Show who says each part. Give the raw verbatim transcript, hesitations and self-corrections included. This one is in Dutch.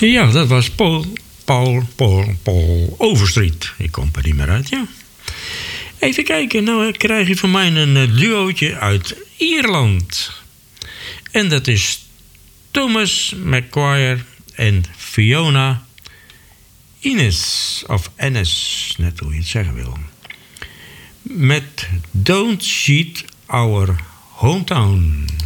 Speaker 1: Ja, dat was Paul, Paul, Paul, Paul Overstreet. Ik kom er niet meer uit, ja. Even kijken, nou krijg je van mij een duootje uit Ierland. En dat is Thomas McGuire en Fiona Innes, of Ennis, net hoe je het zeggen wil. Met Don't Cheat Our Hometown.